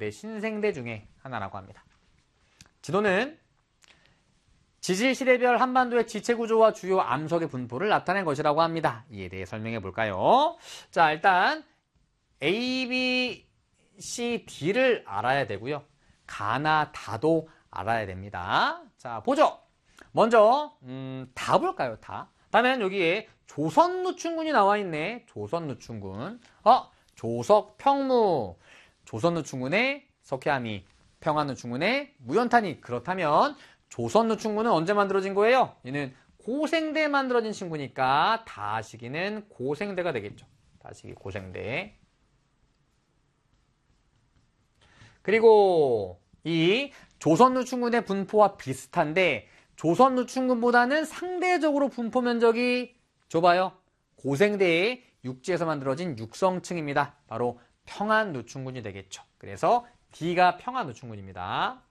고생대, 신생대 중에 하나라고 합니다. 지도는 지질 시대별 한반도의 지체 구조와 주요 암석의 분포를 나타낸 것이라고 합니다. 이에 대해 설명해 볼까요? 자, 일단 A, B, C, D를 알아야 되고요. 가나 다도 알아야 됩니다. 자, 보죠. 먼저 다 볼까요? 다. 다음엔 여기에 조선노충군이 나와 있네. 조선노충군. 조석, 평무. 조선노충군의 석회암이, 평안노충군의 무연탄이. 그렇다면 조선노충군은 언제 만들어진 거예요? 얘는 고생대에 만들어진 친구니까 다시기는 고생대가 되겠죠. 다시기 고생대. 그리고 이 조선노충군의 분포와 비슷한데 조선노충군보다는 상대적으로 분포 면적이 좁아요. 고생대의 육지에서 만들어진 육성층입니다. 바로 평안노충군이 되겠죠. 그래서 D가 평안노충군입니다.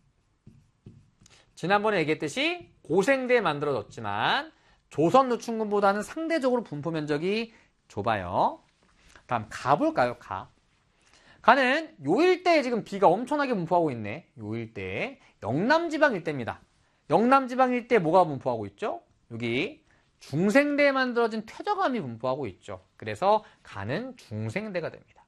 지난번에 얘기했듯이 고생대에 만들어졌지만 조선노충군보다는 상대적으로 분포 면적이 좁아요. 다음 가볼까요? 가는 요 일대에 지금 비가 엄청나게 분포하고 있네. 요 일대에 영남지방 일대입니다. 영남지방 일대에 뭐가 분포하고 있죠? 여기 중생대에 만들어진 퇴적암이 분포하고 있죠. 그래서 가는 중생대가 됩니다.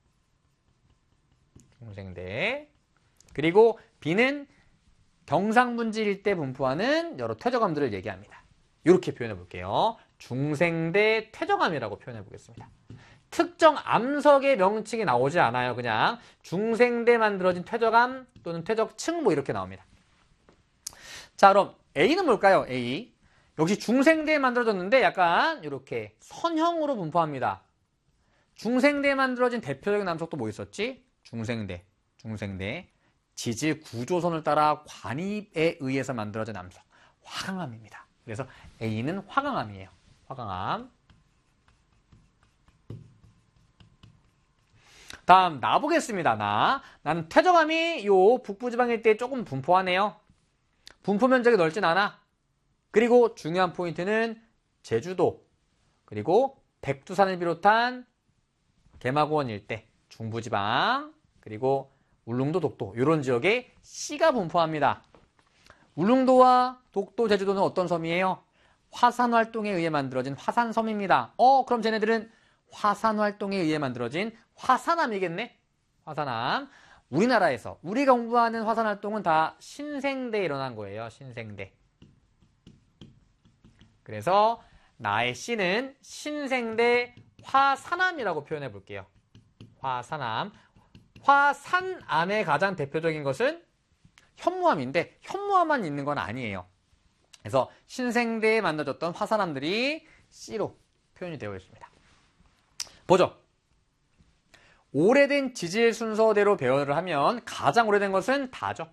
중생대. 그리고 비는 경상분지 일대 분포하는 여러 퇴적암들을 얘기합니다. 이렇게 표현해 볼게요. 중생대 퇴적암이라고 표현해 보겠습니다. 특정 암석의 명칭이 나오지 않아요. 그냥 중생대 만들어진 퇴적암 또는 퇴적층 뭐 이렇게 나옵니다. 자, 그럼 A는 뭘까요? A. 역시 중생대에 만들어졌는데 약간 이렇게 선형으로 분포합니다. 중생대에 만들어진 대표적인 암석도 뭐 있었지? 중생대. 지질 구조선을 따라 관입에 의해서 만들어진 암석. 화강암입니다. 그래서 A는 화강암이에요. 화강암. 다음 나 보겠습니다. 나는 퇴적암이 요 북부지방 일대에 조금 분포하네요. 분포 면적이 넓진 않아. 그리고 중요한 포인트는 제주도 그리고 백두산을 비롯한 개마고원 일대, 중부지방 그리고 울릉도, 독도 이런 지역에 C가 분포합니다. 울릉도와 독도, 제주도는 어떤 섬이에요? 화산활동에 의해 만들어진 화산섬입니다. 그럼 쟤네들은 화산활동에 의해 만들어진 화산암이겠네? 화산암. 우리나라에서 우리가 공부하는 화산활동은 다 신생대에 일어난 거예요. 신생대. 그래서 나의 C는 신생대 화산암이라고 표현해 볼게요. 화산암. 화산암의 가장 대표적인 것은 현무암인데 현무암만 있는 건 아니에요. 그래서 신생대에 만들어졌던 화산암들이 C로 표현이 되어 있습니다. 보죠. 오래된 지질 순서대로 배열을 하면 가장 오래된 것은 다죠.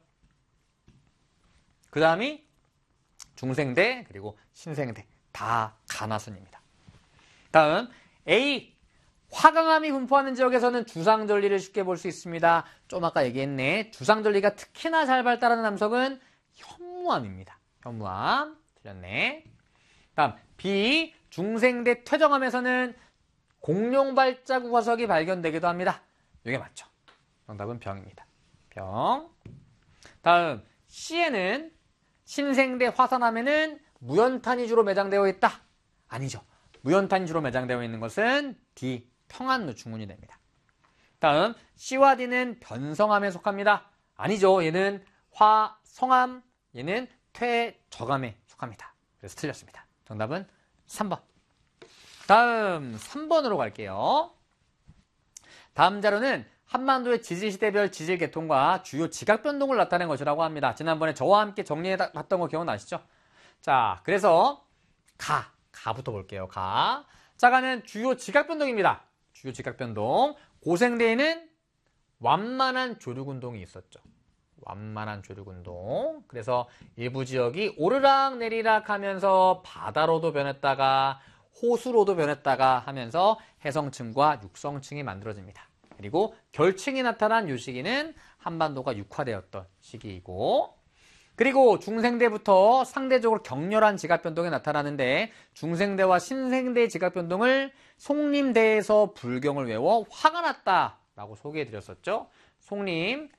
그 다음이 중생대 그리고 신생대 다 가나순입니다. 다음 A. 화강암이 분포하는 지역에서는 주상절리를 쉽게 볼 수 있습니다. 좀 아까 얘기했네. 주상절리가 특히나 잘 발달하는 암석은 현무암입니다. 현무암 틀렸네. 다음 B. 중생대 퇴적암에서는 공룡 발자국 화석이 발견되기도 합니다. 이게 맞죠. 정답은 병입니다. 병. 다음 C에는 신생대 화산암에는 무연탄이 주로 매장되어 있다. 아니죠. 무연탄이 주로 매장되어 있는 것은 D. 평안노충군이 됩니다. 다음 C와 D는 변성암에 속합니다. 아니죠. 얘는 화성암, 얘는 퇴적암에 속합니다. 그래서 틀렸습니다. 정답은 3번. 다음 3번으로 갈게요. 다음 자료는 한반도의 지질시대별 지질계통과 주요 지각변동을 나타낸 것이라고 합니다. 지난번에 저와 함께 정리해봤던 거 기억나시죠? 자, 그래서 가부터 볼게요. 가는 주요 지각변동입니다. 주요 지각변동. 고생대에는 완만한 조류운동이 있었죠. 완만한 조류운동. 그래서 일부 지역이 오르락 내리락 하면서 바다로도 변했다가 호수로도 변했다가 하면서 해성층과 육성층이 만들어집니다. 그리고 결층이 나타난 이 시기는 한반도가 육화되었던 시기이고, 그리고 중생대부터 상대적으로 격렬한 지각변동이 나타나는데 중생대와 신생대의 지각변동을 송림대에서 불경을 외워 화가 났다라고 소개해드렸었죠. 송림,